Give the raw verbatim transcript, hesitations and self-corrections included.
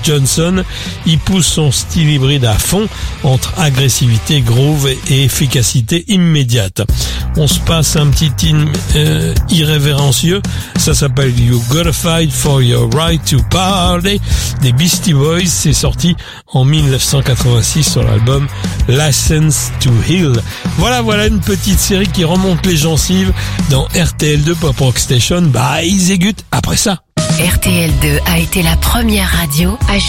Johnson. Il pousse son style hybride à fond entre agressivité, groove et efficacité immédiate. On se passe un petit hymne euh, irrévérencieux. Ça s'appelle You Gotta Fight for Your Right to Party des Beastie Boys. C'est sorti en dix-neuf cent quatre-vingt-six sur l'album License to Heal. Voilà, voilà une petite série qui remonte les gencives dans R T L deux Pop Rock Station. Bah, ils exécutent après ça. R T L deux a été la première radio à